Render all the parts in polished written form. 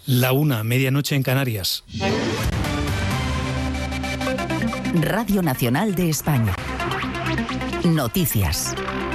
1:00, medianoche en Canarias. Radio Nacional de España. Noticias.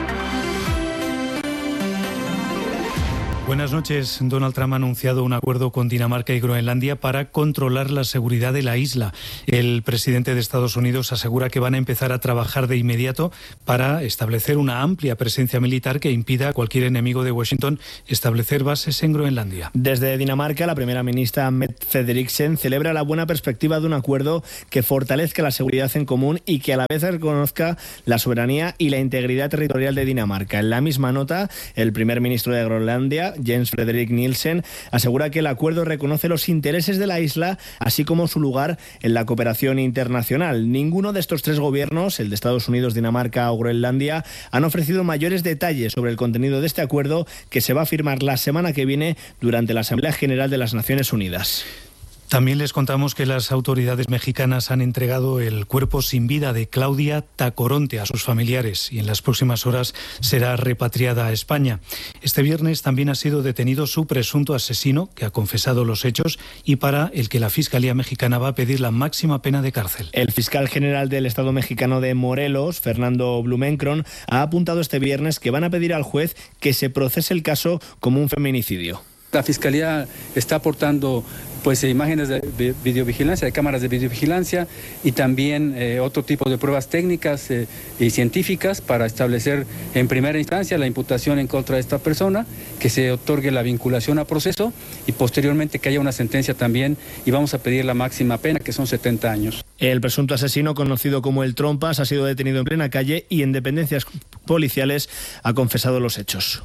Buenas noches. Donald Trump ha anunciado un acuerdo con Dinamarca y Groenlandia para controlar la seguridad de la isla. El presidente de Estados Unidos asegura que van a empezar a trabajar de inmediato para establecer una amplia presencia militar que impida a cualquier enemigo de Washington establecer bases en Groenlandia. Desde Dinamarca, la primera ministra Mette Frederiksen celebra la buena perspectiva de un acuerdo que fortalezca la seguridad en común y que a la vez reconozca la soberanía y la integridad territorial de Dinamarca. En la misma nota, el primer ministro de Groenlandia, Jens Frederik Nielsen, asegura que el acuerdo reconoce los intereses de la isla, así como su lugar en la cooperación internacional. Ninguno de estos tres gobiernos, el de Estados Unidos, Dinamarca o Groenlandia, han ofrecido mayores detalles sobre el contenido de este acuerdo que se va a firmar la semana que viene durante la Asamblea General de las Naciones Unidas. También les contamos que las autoridades mexicanas han entregado el cuerpo sin vida de Claudia Tacoronte a sus familiares y en las próximas horas será repatriada a España. Este viernes también ha sido detenido su presunto asesino, que ha confesado los hechos y para el que la Fiscalía mexicana va a pedir la máxima pena de cárcel. El fiscal general del Estado mexicano de Morelos, Fernando Blumenkron, ha apuntado este viernes que van a pedir al juez que se procese el caso como un feminicidio. La Fiscalía está aportando imágenes de videovigilancia, de cámaras de videovigilancia y también otro tipo de pruebas técnicas y científicas para establecer en primera instancia la imputación en contra de esta persona, que se otorgue la vinculación a proceso y posteriormente que haya una sentencia también, y vamos a pedir la máxima pena, que son 70 años. El presunto asesino, conocido como el Trompas, ha sido detenido en plena calle y en dependencias policiales ha confesado los hechos.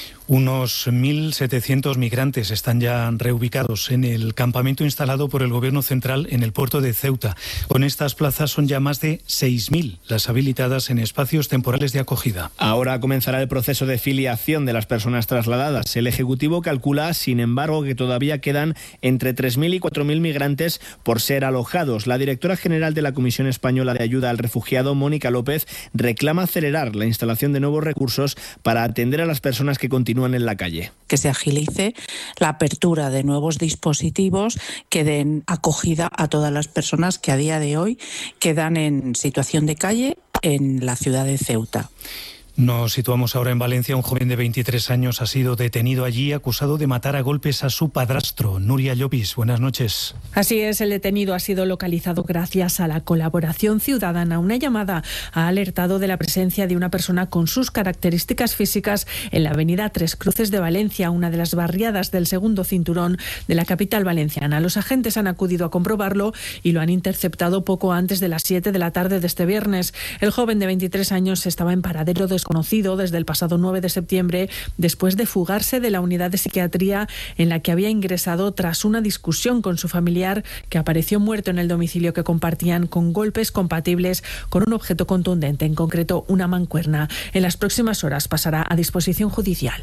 Unos 1.700 migrantes están ya reubicados en el campamento instalado por el Gobierno central en el puerto de Ceuta. Con estas plazas son ya más de 6.000 las habilitadas en espacios temporales de acogida. Ahora comenzará el proceso de filiación de las personas trasladadas. El Ejecutivo calcula, sin embargo, que todavía quedan entre 3.000 y 4.000 migrantes por ser alojados. La directora general de la Comisión Española de Ayuda al Refugiado, Mónica López, reclama acelerar la instalación de nuevos recursos para atender a las personas que continúan en la calle. Que se agilice la apertura de nuevos dispositivos que den acogida a todas las personas que a día de hoy quedan en situación de calle en la ciudad de Ceuta. Nos situamos ahora en Valencia. Un joven de 23 años ha sido detenido allí acusado de matar a golpes a su padrastro. Nuria Llopis, buenas noches. Así es, el detenido ha sido localizado gracias a la colaboración ciudadana. Una llamada ha alertado de la presencia de una persona con sus características físicas en la avenida Tres Cruces de Valencia, una de las barriadas del segundo cinturón de la capital valenciana. Los agentes han acudido a comprobarlo y lo han interceptado poco antes de las 7 de la tarde de este viernes. El joven de 23 años estaba en paradero desconocido desde el pasado 9 de septiembre, después de fugarse de la unidad de psiquiatría en la que había ingresado tras una discusión con su familiar, que apareció muerto en el domicilio que compartían, con golpes compatibles con un objeto contundente, en concreto una mancuerna. En las próximas horas pasará a disposición judicial.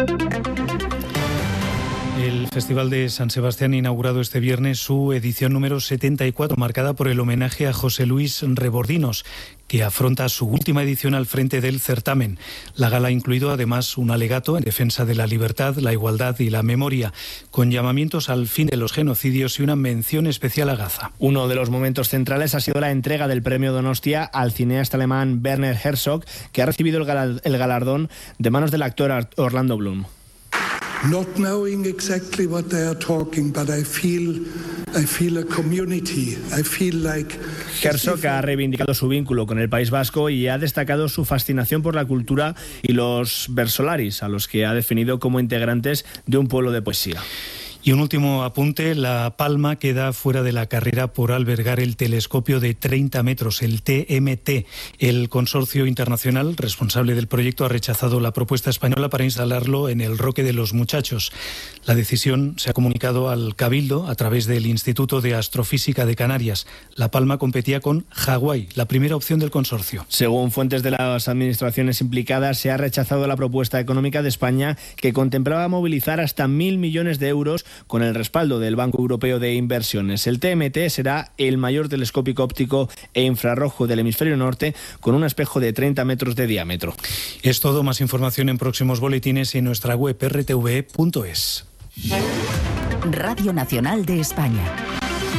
El Festival de San Sebastián ha inaugurado este viernes su edición número 74, marcada por el homenaje a José Luis Rebordinos, que afronta su última edición al frente del certamen. La gala ha incluido además un alegato en defensa de la libertad, la igualdad y la memoria, con llamamientos al fin de los genocidios y una mención especial a Gaza. Uno de los momentos centrales ha sido la entrega del premio Donostia al cineasta alemán Werner Herzog, que ha recibido el galardón de manos del actor Orlando Bloom. Not knowing exactly what they are talking, but I feel a community. I feel like... Herzog ha reivindicado su vínculo con el País Vasco y ha destacado su fascinación por la cultura y los versolaris, a los que ha definido como integrantes de un pueblo de poesía. Y un último apunte: La Palma queda fuera de la carrera por albergar el telescopio de 30 metros, el TMT. El consorcio internacional responsable del proyecto ha rechazado la propuesta española para instalarlo en el Roque de los Muchachos. La decisión se ha comunicado al Cabildo a través del Instituto de Astrofísica de Canarias. La Palma competía con Hawái, la primera opción del consorcio. Según fuentes de las administraciones implicadas, se ha rechazado la propuesta económica de España, que contemplaba movilizar hasta 1.000 millones de euros con el respaldo del Banco Europeo de Inversiones. El TMT será el mayor telescopio óptico e infrarrojo del hemisferio norte, con un espejo de 30 metros de diámetro. Es todo. Más información en próximos boletines y en nuestra web rtve.es. Radio Nacional de España.